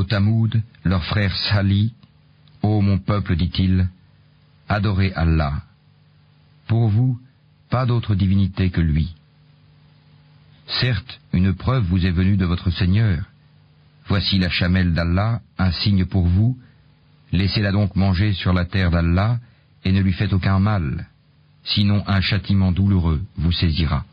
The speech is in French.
Au Tamoud, leur frère Salih, « Ô mon peuple, dit-il, adorez Allah. Pour vous, pas d'autre divinité que lui. Certes, une preuve vous est venue de votre Seigneur. Voici la chamelle d'Allah, un signe pour vous. Laissez-la donc manger sur la terre d'Allah et ne lui faites aucun mal. Sinon un châtiment douloureux vous saisira.